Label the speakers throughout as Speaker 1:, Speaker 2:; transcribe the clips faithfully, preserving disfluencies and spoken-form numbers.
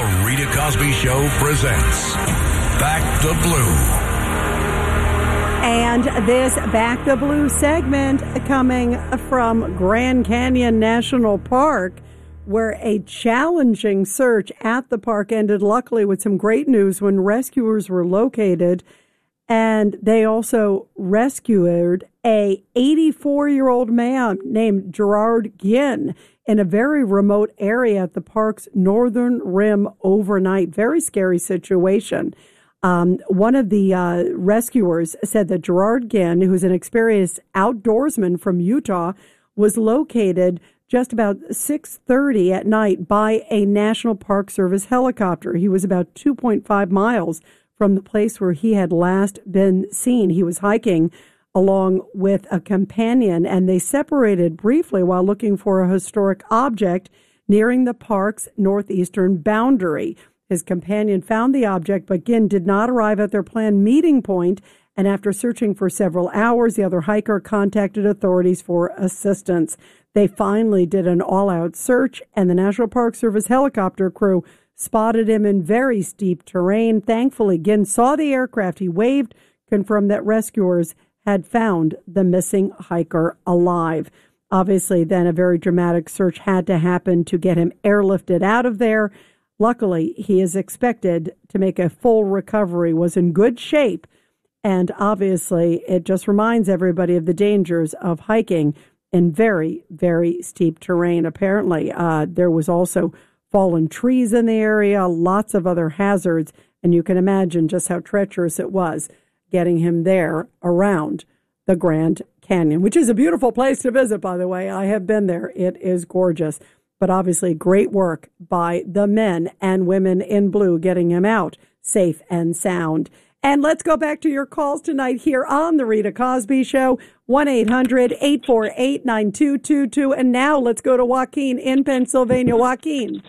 Speaker 1: The Rita Cosby Show presents Back the Blue.
Speaker 2: And this Back the Blue segment coming from Grand Canyon National Park, where a challenging search at the park ended luckily with some great news when rescuers were located. And they also rescued a eighty-four-year-old man named Gerard Ginn in a very remote area at the park's northern rim overnight. Very scary situation. Um, one of the uh, rescuers said that Gerard Ginn, who's an experienced outdoorsman from Utah, was located just about six thirty at night by a National Park Service helicopter. He was about two point five miles from the place where he had last been seen. He was hiking along with a companion, and they separated briefly while looking for a historic object nearing the park's northeastern boundary. His companion found the object, but Ginn did not arrive at their planned meeting point, and after searching for several hours, the other hiker contacted authorities for assistance. They finally did an all-out search, and the National Park Service helicopter crew spotted him in very steep terrain. Thankfully, Ginn saw the aircraft. He waved, confirmed that rescuers had found the missing hiker alive. Obviously, then a very dramatic search had to happen to get him airlifted out of there. Luckily, he is expected to make a full recovery, was in good shape, and obviously it just reminds everybody of the dangers of hiking in very, very steep terrain. Apparently, uh, there was also fallen trees in the area, lots of other hazards, and you can imagine just how treacherous it was getting him there around the Grand Canyon, which is a beautiful place to visit, by the way. I have been there. It is gorgeous. But obviously great work by the men and women in blue getting him out safe and sound. And let's go back to your calls tonight here on The Rita Cosby Show, one eight hundred eight four eight nine two two two. And now let's go to Joaquin in Pennsylvania. Joaquin.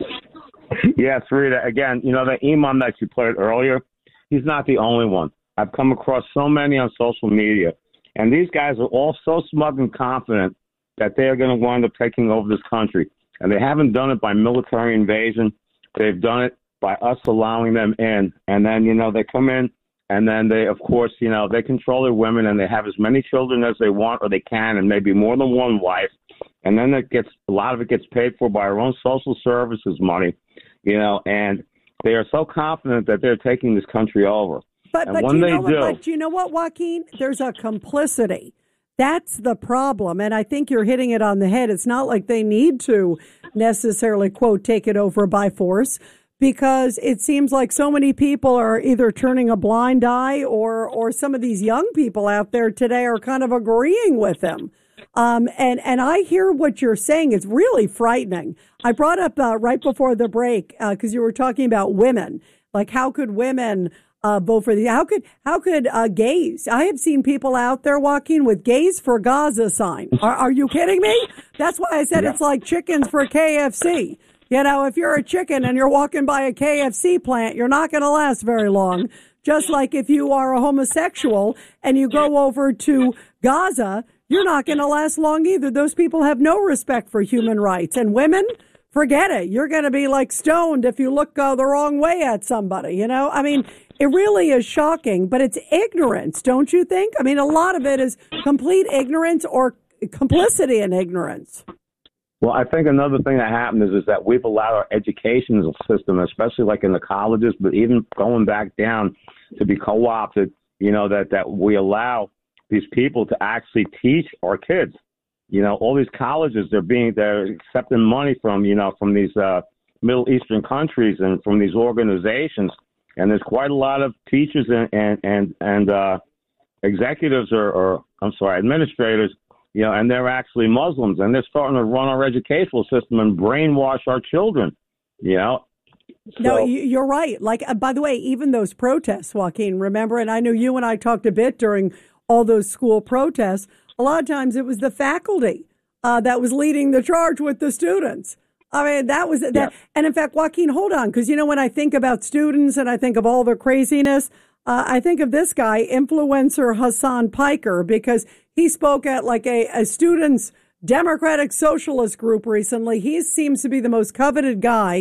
Speaker 3: Yes, Rita. Again, you know, the imam that you played earlier, he's not the only one. I've come across so many on social media, and these guys are all so smug and confident that they are going to wind up taking over this country. And they haven't done it by military invasion. They've done it by us allowing them in. And then, you know, they come in and then they, of course, you know, they control their women and they have as many children as they want or they can and maybe more than one wife. And then it gets, a lot of it gets paid for by our own social services money, you know, and they are so confident that they're taking this country over.
Speaker 2: But,
Speaker 3: and
Speaker 2: but,
Speaker 3: when
Speaker 2: you
Speaker 3: they
Speaker 2: know what,
Speaker 3: do,
Speaker 2: but you know what, Joaquin? There's a complicity. That's the problem, and I think you're hitting it on the head. It's not like they need to necessarily, quote, take it over by force, because it seems like so many people are either turning a blind eye or or some of these young people out there today are kind of agreeing with them. Um, and, and I hear what you're saying. It's really frightening. I brought up uh, right before the break, because uh, you were talking about women, like how could women Uh, vote for the, how could, how could, uh, gays, I have seen people out there walking with gays for Gaza sign. Are, are you kidding me? That's why I said yeah. It's like chickens for K F C. You know, if you're a chicken and you're walking by a K F C plant, you're not going to last very long. Just like if you are a homosexual and you go over to Gaza, you're not going to last long either. Those people have no respect for human rights. And women, forget it. You're going to be like stoned if you look uh, the wrong way at somebody, you know? I mean, it really is shocking, but it's ignorance, don't you think? I mean, a lot of it is complete ignorance or complicity in ignorance.
Speaker 3: Well, I think another thing that happened is, is that we've allowed our educational system, especially like in the colleges, but even going back down to be co-opted, you know, that, that we allow these people to actually teach our kids. You know, all these colleges, they're being, they're accepting money from, you know, from these uh, Middle Eastern countries and from these organizations. And there's quite a lot of teachers and, and, and, and uh, executives or, or, I'm sorry, administrators, you know, and they're actually Muslims, and they're starting to run our educational system and brainwash our children, you know. So,
Speaker 2: no, you're right. Like, uh, by the way, even those protests, Joaquin, remember, and I know you and I talked a bit during all those school protests, a lot of times it was the faculty uh, that was leading the charge with the students. I mean, that was that. Yeah. And in fact, Joaquin, hold on, because, you know, when I think about students and I think of all the craziness, uh, I think of this guy, influencer Hassan Piker, because he spoke at like a, a students' Democratic Socialist group recently. He seems to be the most coveted guy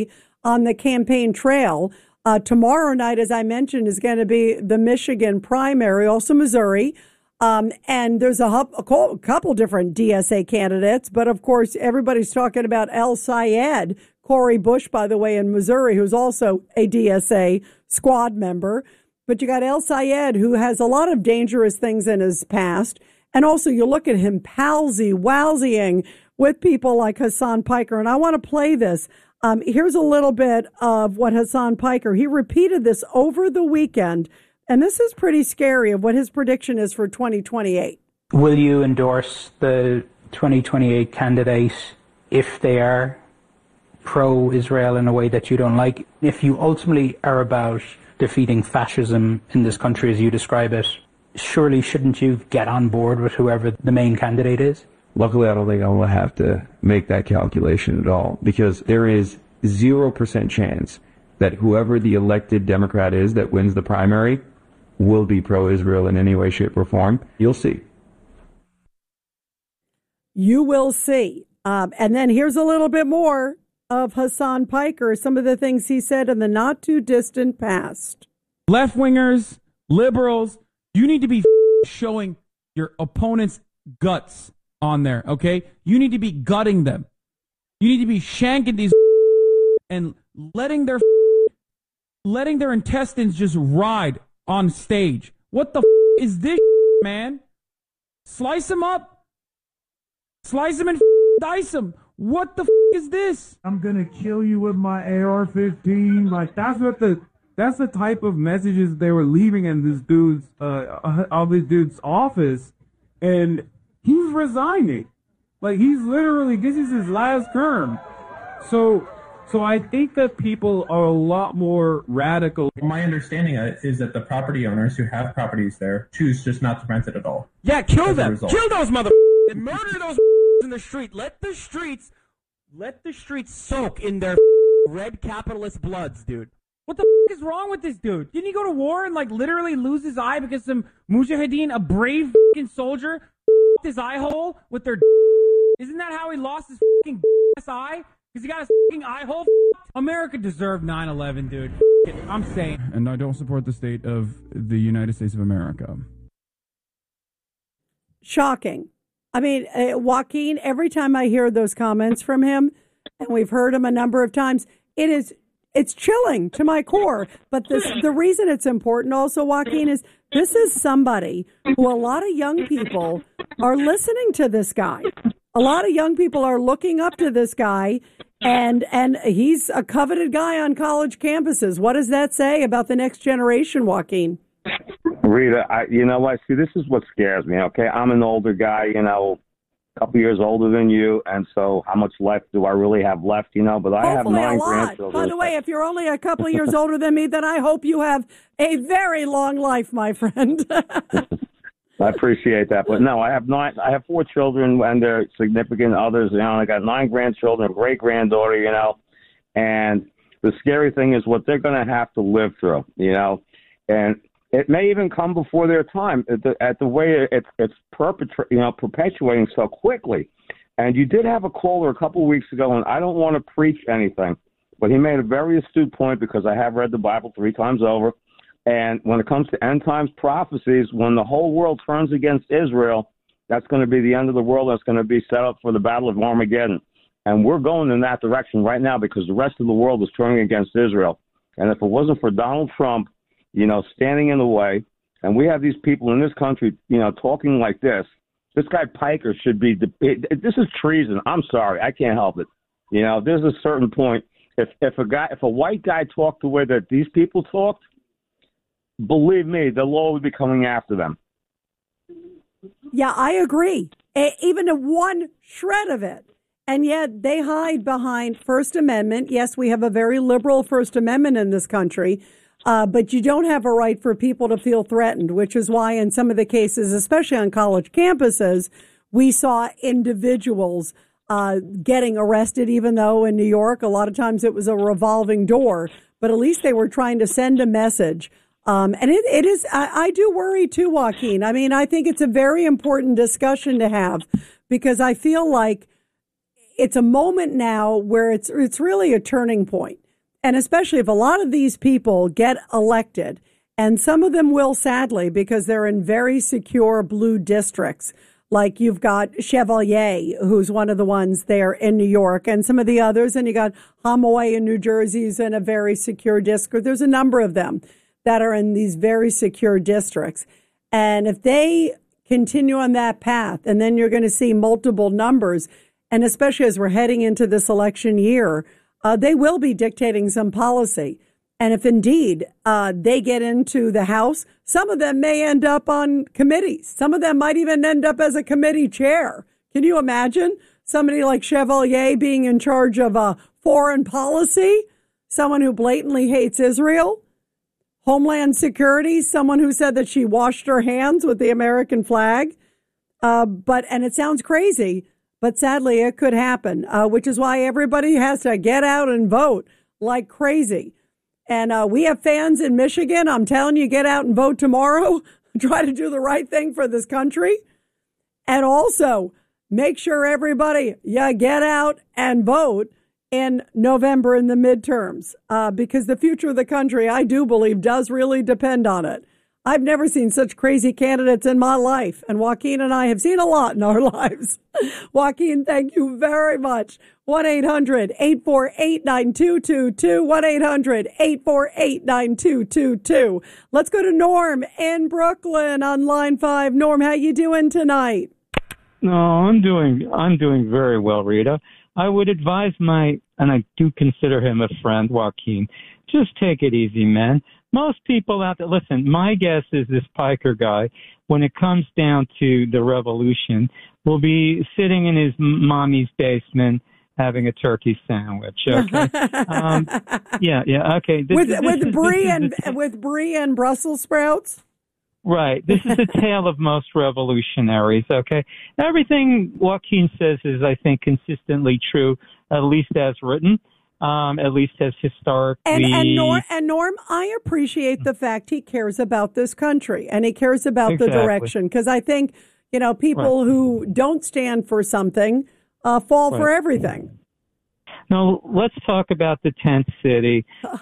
Speaker 2: on the campaign trail. Uh, tomorrow night, as I mentioned, is going to be the Michigan primary, also Missouri. Um, and there's a, a couple different D S A candidates. But, of course, everybody's talking about El Sayed, Cori Bush, by the way, in Missouri, who's also a D S A squad member. But you got El Sayed, who has a lot of dangerous things in his past. And also you look at him palsy, wowsying with people like Hassan Piker. And I want to play this. Um, here's a little bit of what Hassan Piker, he repeated this over the weekend. And this is pretty scary of what his prediction is for twenty twenty-eight.
Speaker 4: Will you endorse the twenty twenty-eight candidate if they are pro-Israel in a way that you don't like? If you ultimately are about defeating fascism in this country as you describe it, surely shouldn't you get on board with whoever the main candidate is?
Speaker 5: Luckily, I don't think I will have to make that calculation at all, because there is zero percent chance that whoever the elected Democrat is that wins the primary will be pro-Israel in any way, shape, or form. You'll see.
Speaker 2: You will see. Um, and then here's a little bit more of Hassan Piker, some of the things he said in the not too distant past.
Speaker 6: Left-wingers, liberals, you need to be showing your opponent's guts on there, okay? You need to be gutting them. You need to be shanking these and letting their letting their intestines just ride on stage. What the is this, man? Slice them up. Slice them and dice them. What the is this?
Speaker 7: I'm gonna kill you with my A R fifteen. Like, that's what the that's the type of messages they were leaving in this dude's uh of this dude's office, and he's resigning. Like, he's literally, this is his last term. So so I think that people are a lot more radical.
Speaker 8: My understanding is that the property owners who have properties there choose just not to rent it at all.
Speaker 6: Yeah, kill them. Kill those mother and murder those in the street. Let the streets let the streets soak in their red capitalist bloods, dude. What the is wrong with this dude? Didn't he go to war and like literally lose his eye because some mujahideen, a brave fucking soldier, his eye hole with their? Isn't that how he lost his fucking eye? Because he got his fucking eye hole. America deserved nine eleven, dude. I'm saying.
Speaker 9: And I don't support the state of the United States of America.
Speaker 2: Shocking. I mean, uh, Joaquin, every time I hear those comments from him, and we've heard him a number of times, it is, it's chilling to my core. But this, the reason it's important also, Joaquin, is this is somebody who a lot of young people are listening to this guy. A lot of young people are looking up to this guy, and and he's a coveted guy on college campuses. What does that say about the next generation, Joaquin?
Speaker 3: Rita, I, you know what? See, this is what scares me, okay? I'm an older guy, you know, a couple years older than you, and so how much life do I really have left, you know? But I
Speaker 2: Hopefully
Speaker 3: have nine
Speaker 2: a lot.
Speaker 3: grandchildren.
Speaker 2: By the way, if you're only a couple of years older than me, then I hope you have a very long life, my friend.
Speaker 3: I appreciate that, but no, I have nine. I have four children, and they're significant others. You know, I got nine grandchildren, a great granddaughter. You know, and the scary thing is what they're going to have to live through. You know, and it may even come before their time at the, at the way it's it's perpetra- you know, perpetuating so quickly. And you did have a caller a couple of weeks ago, and I don't want to preach anything, but he made a very astute point because I have read the Bible three times over. And when it comes to end times prophecies, when the whole world turns against Israel, that's going to be the end of the world. That's going to be set up for the Battle of Armageddon. And we're going in that direction right now because the rest of the world is turning against Israel. And if it wasn't for Donald Trump, you know, standing in the way, and we have these people in this country, you know, talking like this, this guy Piker should be, this is treason. I'm sorry. I can't help it. You know, there's a certain point. If, if a guy, if a white guy talked the way that these people talked, believe me, the law would be coming after them.
Speaker 2: Yeah, I agree. Even a one shred of it. And yet they hide behind First Amendment. Yes, we have a very liberal First Amendment in this country, uh, but you don't have a right for people to feel threatened, which is why in some of the cases, especially on college campuses, we saw individuals uh, getting arrested, even though in New York, a lot of times it was a revolving door. But at least they were trying to send a message. Um, and it, it is, I, I do worry too, Joaquin. I mean, I think it's a very important discussion to have because I feel like it's a moment now where it's, it's really a turning point. And especially if a lot of these people get elected, and some of them will, sadly, because they're in very secure blue districts. Like you've got Chevalier, who's one of the ones there in New York, and some of the others. And you got Homoy in New Jersey, who's in a very secure district. There's a number of them that are in these very secure districts. And if they continue on that path, and then you're going to see multiple numbers, and especially as we're heading into this election year, uh, they will be dictating some policy. And if indeed uh, they get into the House, some of them may end up on committees. Some of them might even end up as a committee chair. Can you imagine somebody like Chevalier being in charge of uh, foreign policy? Someone who blatantly hates Israel? Homeland Security, someone who said that she washed her hands with the American flag. Uh, but and it sounds crazy, but sadly it could happen, uh, which is why everybody has to get out and vote like crazy. And uh, we have fans in Michigan. I'm telling you, get out and vote tomorrow. Try to do the right thing for this country. And also make sure everybody, yeah, get out and vote in November in the midterms, uh, because the future of the country, I do believe, does really depend on it. I've never seen such crazy candidates in my life, and Joaquin and I have seen a lot in our lives. Joaquin, thank you very much. one eight hundred eight four eight nine two two two, one eight hundred eight four eight nine two two two. Let's go to Norm in Brooklyn on line five. Norm, how you doing tonight?
Speaker 10: No, I'm doing I'm doing very well, Rita. I would advise my, and I do consider him a friend, Joaquin, just take it easy, man. Most people out there, listen, my guess is this Piker guy, when it comes down to the revolution, will be sitting in his mommy's basement having a turkey sandwich. Okay. um, yeah, yeah, okay. This,
Speaker 2: with
Speaker 10: this
Speaker 2: with
Speaker 10: is,
Speaker 2: brie
Speaker 10: this
Speaker 2: and with brie and Brussels sprouts.
Speaker 10: Right. This is the tale of most revolutionaries, okay? Everything Joaquin says is, I think, consistently true, at least as written, um, at least as historically.
Speaker 2: And, and, Norm, and Norm, I appreciate the fact he cares about this country and he cares about
Speaker 10: Exactly.
Speaker 2: the direction, because I think, you know, people
Speaker 10: Right.
Speaker 2: who don't stand for something uh, fall
Speaker 10: Right.
Speaker 2: for everything.
Speaker 10: Now, let's talk about the tent city.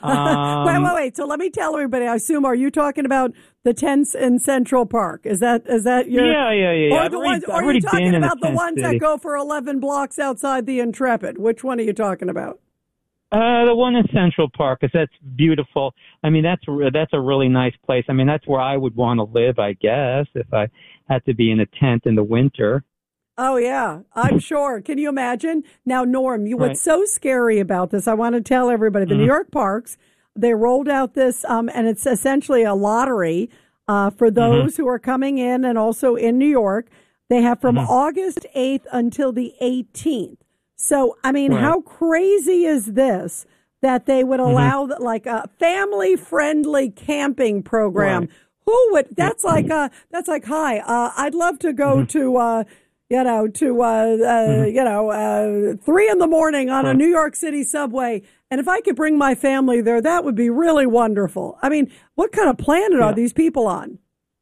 Speaker 10: Um,
Speaker 2: wait, wait, wait. So let me tell everybody, I assume, are you talking about the tents in Central Park? Is that is that your...
Speaker 10: Yeah, yeah, yeah.
Speaker 2: Or,
Speaker 10: I've
Speaker 2: the
Speaker 10: already-
Speaker 2: ones,
Speaker 10: I've
Speaker 2: or are
Speaker 10: already
Speaker 2: you talking
Speaker 10: been in a
Speaker 2: about the
Speaker 10: tent
Speaker 2: ones
Speaker 10: city.
Speaker 2: that go for eleven blocks outside the Intrepid? Which one are you talking about?
Speaker 10: Uh, the one in Central Park, 'cause that's beautiful. I mean, that's that's a really nice place. I mean, that's where I would want to live, I guess, if I had to be in a tent in the winter.
Speaker 2: Oh, yeah, I'm sure. Can you imagine? Now, Norm, you,
Speaker 10: Right.
Speaker 2: what's so scary about this, I want to tell everybody, the
Speaker 10: Mhm.
Speaker 2: New York parks, they rolled out this, um, and it's essentially a lottery uh, for those who are coming in and also in New York. They have from
Speaker 10: Mhm.
Speaker 2: August eighth until the eighteenth. So, I mean,
Speaker 10: Right.
Speaker 2: how crazy is this that they would
Speaker 10: Mhm.
Speaker 2: allow like a family-friendly camping program?
Speaker 10: Right.
Speaker 2: Who would? That's like uh, that's like, hi, uh, I'd love to go
Speaker 10: Mhm.
Speaker 2: to. Uh, you know, to, uh, uh,
Speaker 10: Mhm.
Speaker 2: you know, uh, three in the morning on a
Speaker 10: Right.
Speaker 2: New York City subway. And if I could bring my family there, that would be really wonderful. I mean, what kind of planet
Speaker 10: Yeah.
Speaker 2: are these people on?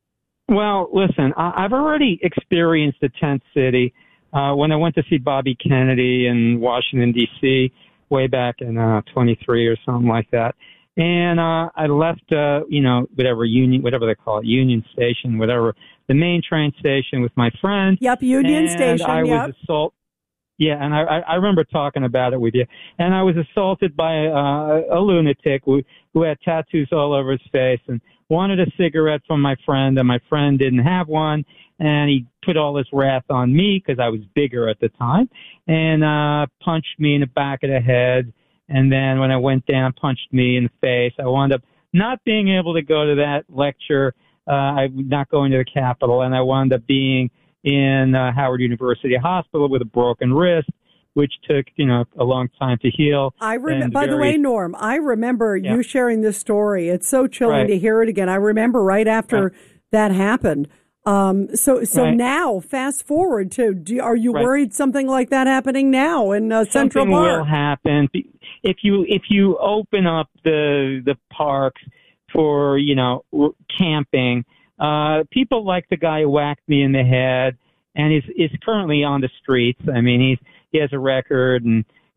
Speaker 10: Well, listen, I, I've already experienced the tent city uh, when I went to see Bobby Kennedy in Washington, D C way back in uh, twenty-three or something like that. And uh, I left, uh, you know, whatever Union, whatever they call it, Union Station, whatever, the main train station with my friend.
Speaker 2: Yep, Union
Speaker 10: and
Speaker 2: Station,
Speaker 10: I
Speaker 2: yep.
Speaker 10: was assaulted. Yeah, and I, I I remember talking about it with you. And I was assaulted by uh, a lunatic who, who had tattoos all over his face and wanted a cigarette from my friend, and my friend didn't have one. And he put all his wrath on me because I was bigger at the time, and uh, punched me in the back of the head. And then when I went down, punched me in the face. I wound up not being able to go to that lecture. Uh, I not going to the Capitol, and I wound up being in uh, Howard University Hospital with a broken wrist, which took, you know, a long time to heal.
Speaker 2: I remember.
Speaker 10: And
Speaker 2: By the
Speaker 10: very-
Speaker 2: way, Norm, I remember
Speaker 10: Yeah.
Speaker 2: you sharing this story. It's so chilling
Speaker 10: Right.
Speaker 2: to hear it again. I remember right after
Speaker 10: Right.
Speaker 2: that happened. Um, so, so
Speaker 10: Right.
Speaker 2: now, fast forward to, do, are you
Speaker 10: Right.
Speaker 2: worried something like that happening now in uh, Central
Speaker 10: Something
Speaker 2: Park?
Speaker 10: will happen if you if you open up the the parks for, you know, camping. Uh, people like the guy who whacked me in the head and is is currently on the streets. I mean, he's he has a record, and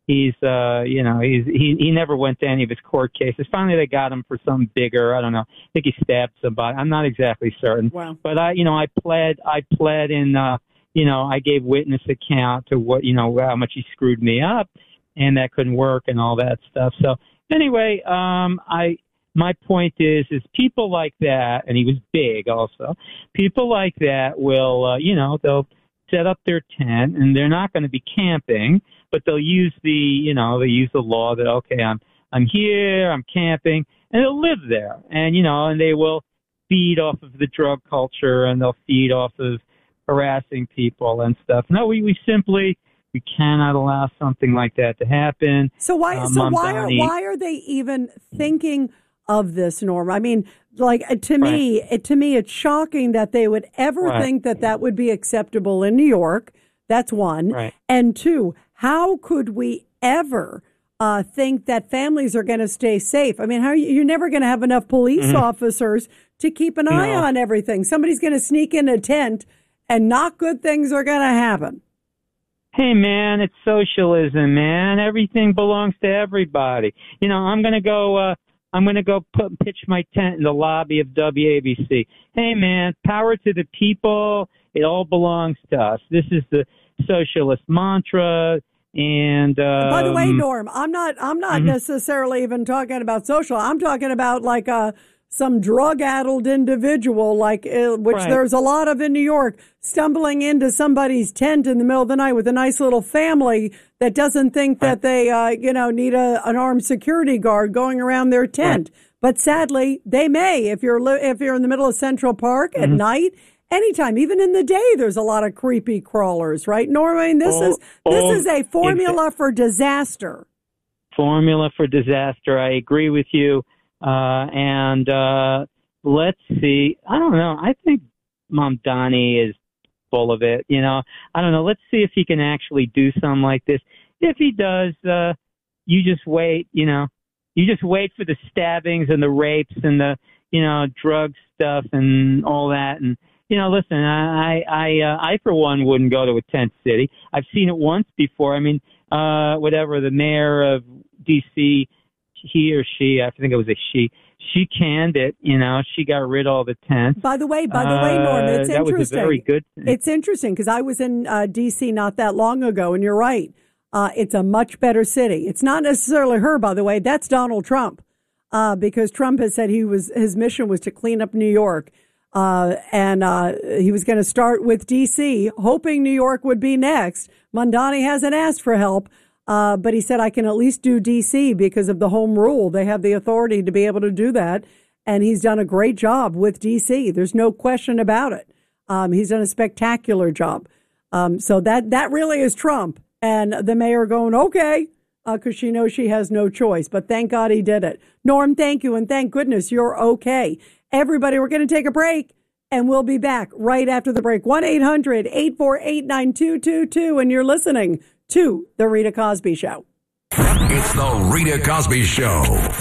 Speaker 10: he's, uh, you know, he's he he never went to any of his court cases. Finally, they got him for something bigger. I don't know. I think he stabbed somebody. I'm not exactly certain.
Speaker 2: Wow.
Speaker 10: But I, you know, I pled, I pled in, uh, you know, I gave witness account to what, you know, how much he screwed me up, and that couldn't work and all that stuff. So anyway, um, I. My point is, is people like that, and he was big also, people like that will, uh, you know, they'll set up their tent, and they're not going to be camping, but they'll use the, you know, they use the law that, okay, I'm I'm here, I'm camping, and they'll live there. And, you know, and they will feed off of the drug culture, and they'll feed off of harassing people and stuff. No, we, we simply, we cannot allow something like that to happen.
Speaker 2: So why,
Speaker 10: um,
Speaker 2: so why are, why are they even thinking of this, Norm? I mean, like, to me,
Speaker 10: right.
Speaker 2: it, to me, it's shocking that they would ever
Speaker 10: right.
Speaker 2: think that that would be acceptable in New York. That's one.
Speaker 10: Right.
Speaker 2: And two, how could we ever uh, think that families are going to stay safe? I mean, how you're never going to have enough police mm-hmm. officers to keep an eye
Speaker 10: no.
Speaker 2: on everything. Somebody's going to sneak in a tent, and not good things are going to happen.
Speaker 10: Hey, man, it's socialism, man. Everything belongs to everybody. You know, I'm going to go. Uh, I'm going to go put, pitch my tent in the lobby of W A B C. Hey, man, power to the people. It all belongs to us. This is the socialist mantra. And um,
Speaker 2: by the way, Norm, I'm not. I'm not
Speaker 10: mm-hmm.
Speaker 2: necessarily even talking about social. I'm talking about like a some drug-addled individual, like uh, which
Speaker 10: right.
Speaker 2: there's a lot of in New York, stumbling into somebody's tent in the middle of the night with a nice little family that doesn't think
Speaker 10: right.
Speaker 2: that they, uh, you know, need a, an armed security guard going around their tent. Right. But sadly, they may if you're li- if you're in the middle of Central Park mm-hmm. at night. Anytime, even in the day, there's a lot of creepy crawlers, right, Norm? I mean, this
Speaker 10: oh,
Speaker 2: is this
Speaker 10: oh,
Speaker 2: is a formula
Speaker 10: exactly.
Speaker 2: for disaster.
Speaker 10: Formula for disaster. I agree with you. Uh, and uh, let's see. I don't know. I think Mamdani is full of it. You know, I don't know. Let's see if he can actually do something like this. If he does, uh, you just wait. You know, you just wait for the stabbings and the rapes and the, you know, drug stuff and all that. And you know, listen, I I uh, I for one wouldn't go to a tent city. I've seen it once before. I mean, uh, whatever the mayor of D C, he or she, I think it was a she, she canned it, you know, she got rid of all the tents.
Speaker 2: By the way, by the way, Norm, it's
Speaker 10: uh, that
Speaker 2: interesting.
Speaker 10: Was a very good thing.
Speaker 2: It's interesting because I was in uh, D C not that long ago, and you're right. Uh, it's a much better city. It's not necessarily her, by the way. That's Donald Trump, uh, because Trump has said he was his mission was to clean up New York, uh, and uh, he was going to start with D C, hoping New York would be next. Mamdani hasn't asked for help. Uh, but he said, I can at least do D C because of the home rule. They have the authority to be able to do that. And he's done a great job with D C. There's no question about it. Um, he's done a spectacular job. Um, so that, that really is Trump. And the mayor going, okay, because uh, she knows she has no choice. But thank God he did it. Norm, thank you. And thank goodness you're okay. Everybody, we're going to take a break. And we'll be back right after the break. one eight hundred eight four eight nine two two two. And you're listening to The Rita Cosby Show.
Speaker 1: It's The Rita Cosby Show.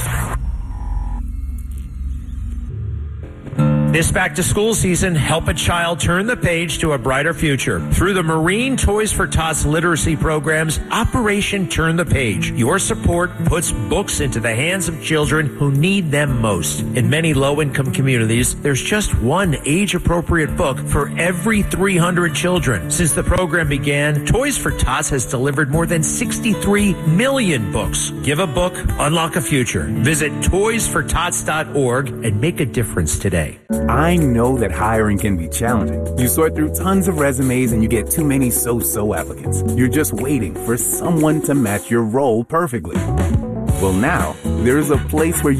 Speaker 11: This back-to-school season, help a child turn the page to a brighter future. Through the Marine Toys for Tots literacy programs, Operation Turn the Page. Your support puts books into the hands of children who need them most. In many low-income communities, there's just one age-appropriate book for every three hundred children. Since the program began, Toys for Tots has delivered more than sixty-three million books. Give a book, unlock a future. Visit toys for tots dot org and make a difference today.
Speaker 12: I know that hiring can be challenging. You sort through tons of resumes and you get too many so-so applicants. You're just waiting for someone to match your role perfectly. Well, now, there's a place where